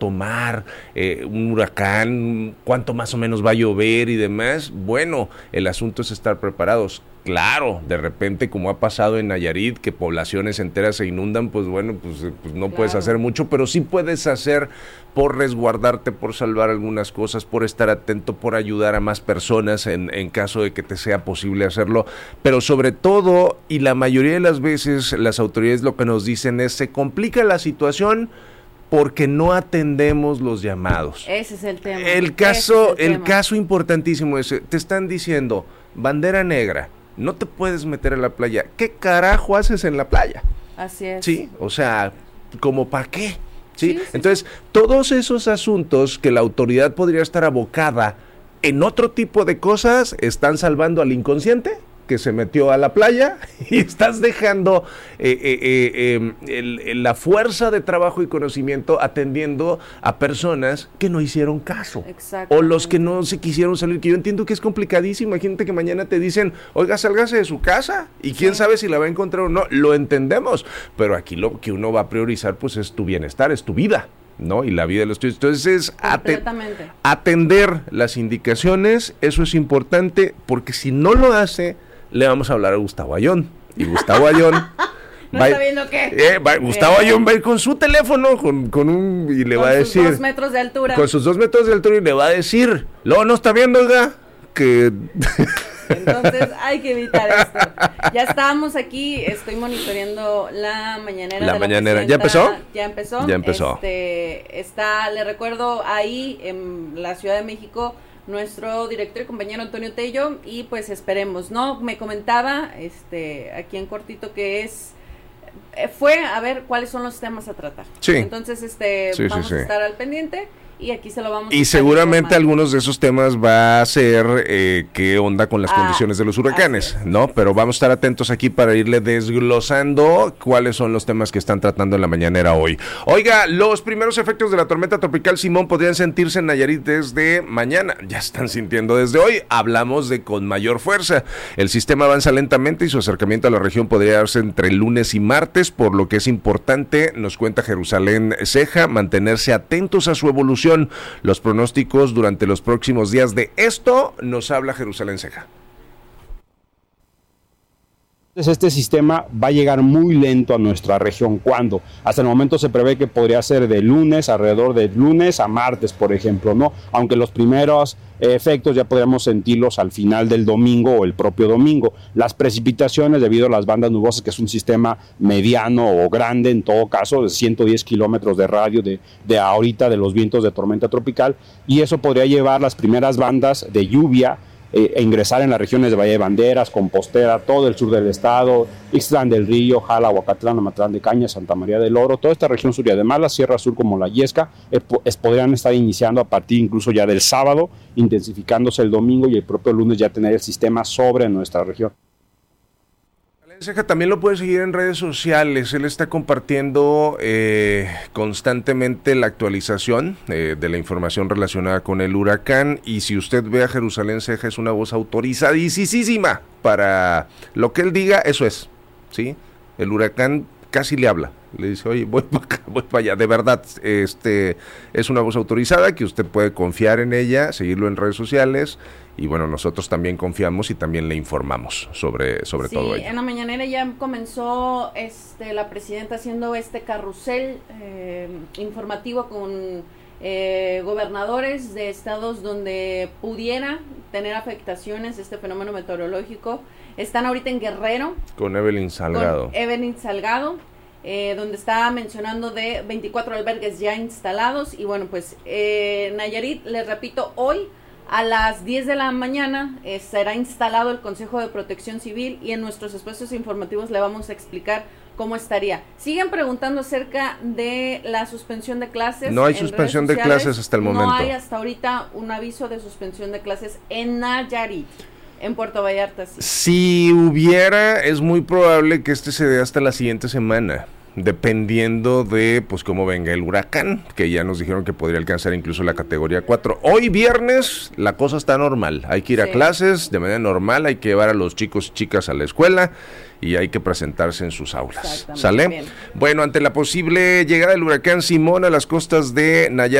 tomar un huracán, cuánto más o menos va a llover y demás. Bueno, el asunto es estar preparados. Claro, de repente, como ha pasado en Nayarit, que poblaciones enteras se inundan, pues bueno, pues no puedes hacer mucho, pero sí puedes hacer por resguardarte, por salvar algunas cosas, por estar atento, por ayudar a más personas en caso de que te sea posible hacerlo. Pero sobre todo, y la mayoría de las veces, las autoridades lo que nos dicen es, se complica la situación porque no atendemos los llamados. Ese es el tema. El caso importantísimo es, te están diciendo, bandera negra, no te puedes meter a la playa. ¿Qué carajo haces en la playa? Así es. Sí, o sea, ¿como para qué? ¿Sí? Entonces, todos esos asuntos que la autoridad podría estar abocada en otro tipo de cosas, están salvando al inconsciente que se metió a la playa y estás dejando la fuerza de trabajo y conocimiento atendiendo a personas que no hicieron caso. O los que no se quisieron salir, que yo entiendo que es complicadísimo. Imagínate que mañana te dicen, oiga, sálgase de su casa y quién sabe si la va a encontrar o no. Lo entendemos, pero aquí lo que uno va a priorizar pues es tu bienestar, es tu vida, ¿no? Y la vida de los tuyos. Entonces, atender las indicaciones, eso es importante, porque si no lo hace, le vamos a hablar a Gustavo Ayón. Y Gustavo Ayón ¿No está viendo qué? Gustavo Ayón va a ir con su teléfono, y le va a decir... Con sus 2 metros de altura. Con sus 2 metros de altura, y le va a decir, luego no está viendo, oiga, que... Entonces hay que evitar esto. Ya estábamos aquí, estoy monitoreando la mañanera. La mañanera, ¿ya empezó? Ya empezó. Le recuerdo ahí en la Ciudad de México, nuestro director y compañero Antonio Tello, y pues esperemos, ¿no? Me comentaba aquí en cortito que fue a ver cuáles son los temas a tratar. Sí. Entonces vamos a estar al pendiente. Y aquí se lo vamos a Y seguramente algunos de esos temas va a ser qué onda con las condiciones de los huracanes, ¿no? Pero vamos a estar atentos aquí para irle desglosando cuáles son los temas que están tratando en la mañanera hoy. Oiga, los primeros efectos de la tormenta tropical Simón podrían sentirse en Nayarit desde mañana. Ya están sintiendo desde hoy. Hablamos de con mayor fuerza. El sistema avanza lentamente y su acercamiento a la región podría darse entre lunes y martes, por lo que es importante, nos cuenta Jerusalén Ceja, mantenerse atentos a su evolución. Los pronósticos durante los próximos días. De esto nos habla Jerusalén Ceja. Este sistema va a llegar muy lento a nuestra región. ¿Cuándo? Hasta el momento se prevé que podría ser alrededor de lunes a martes, por ejemplo, ¿no? Aunque los primeros efectos ya podríamos sentirlos al final del domingo o el propio domingo. Las precipitaciones debido a las bandas nubosas, que es un sistema mediano o grande en todo caso, de 110 kilómetros de radio de ahorita de los vientos de tormenta tropical, y eso podría llevar las primeras bandas de lluvia ingresar en las regiones de Valle de Banderas, Compostela, todo el sur del estado, Ixtlán del Río, Jala, Huacatlán, Amatlán de Cañas, Santa María del Oro, toda esta región sur y además la Sierra Sur como la Yesca, podrían estar iniciando a partir incluso ya del sábado, intensificándose el domingo y el propio lunes ya tener el sistema sobre nuestra región. Ceja también lo puede seguir en redes sociales. Él está compartiendo constantemente la actualización de la información relacionada con el huracán, y si usted ve a Jerusalén Ceja, es una voz autorizadísima para lo que él diga. Eso es, ¿sí? El huracán casi le habla, le dice, oye, voy para acá, voy para allá. De verdad, es una voz autorizada que usted puede confiar en ella, seguirlo en redes sociales. Y bueno, nosotros también confiamos y también le informamos sobre todo ello. En la mañanera ya comenzó la presidenta haciendo carrusel informativo con gobernadores de estados donde pudiera tener afectaciones este fenómeno meteorológico. Están ahorita en Guerrero. Con Evelyn Salgado. Donde está mencionando de 24 albergues ya instalados. Y bueno, pues Nayarit, les repito, hoy a las 10 de la mañana será instalado el Consejo de Protección Civil, y en nuestros espacios informativos le vamos a explicar cómo estaría. Siguen preguntando acerca de la suspensión de clases. No hay suspensión de clases hasta el momento. No hay hasta ahorita un aviso de suspensión de clases en Nayarit. En Puerto Vallarta sí. Si hubiera, es muy probable que se dé hasta la siguiente semana. dependiendo de pues cómo venga el huracán, que ya nos dijeron que podría alcanzar incluso la categoría 4. Hoy viernes la cosa está normal, hay que ir a clases de manera normal, hay que llevar a los chicos y chicas a la escuela y hay que presentarse en sus aulas. ¿Sale? Bien. Bueno, ante la posible llegada del huracán Simón a las costas de Nayarit,